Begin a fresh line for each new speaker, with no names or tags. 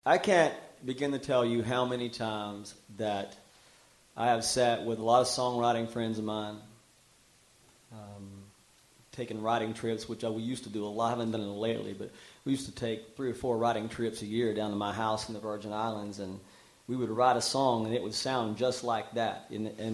I can't begin to tell you how many times that I have sat with a lot of songwriting friends of mine, taken writing trips, which we used to do a lot. I haven't done it lately, but we used to take 3 or 4 writing trips a year down to my house in the Virgin Islands, and we would write a song, and it would sound just like that. And